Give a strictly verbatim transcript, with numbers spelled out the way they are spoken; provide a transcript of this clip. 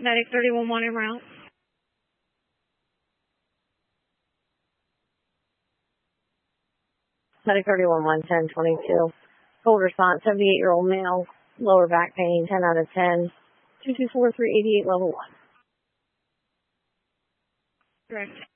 Medic thirty-one one en route. Medic thirty-one one, ten twenty-two. Cold response, seventy-eight-year-old male, lower back pain, ten out of ten. two two four three eighty-eight, level one. Correct.